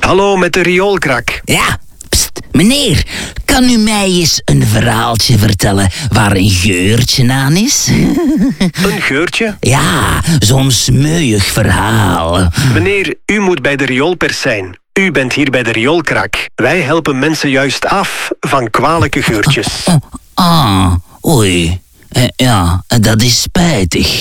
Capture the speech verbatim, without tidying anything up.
Hallo, met de rioolkrak. Ja, pst, meneer, kan u mij eens een verhaaltje vertellen waar een geurtje aan is? Een geurtje? Ja, zo'n smeuig verhaal. Meneer, u moet bij de rioolpers zijn. U bent hier bij de rioolkrak. Wij helpen mensen juist af van kwalijke geurtjes. Oh, ah, oei. Eh, ja, dat is spijtig.